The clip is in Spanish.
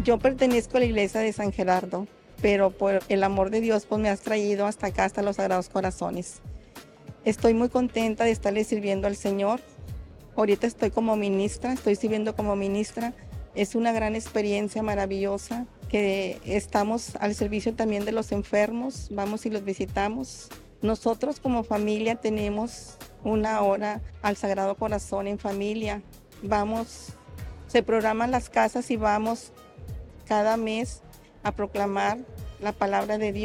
Yo pertenezco a la iglesia de San Gerardo, pero por el amor de Dios, pues me has traído hasta acá, hasta los Sagrados Corazones. Estoy muy contenta de estarle sirviendo al Señor. Ahorita estoy como ministra, estoy sirviendo como ministra. Es una gran experiencia maravillosa que estamos al servicio también de los enfermos, vamos y los visitamos. Nosotros como familia tenemos una hora al Sagrado Corazón en familia. Vamos, se programan las casas y vamos cada mes a proclamar la palabra de Dios.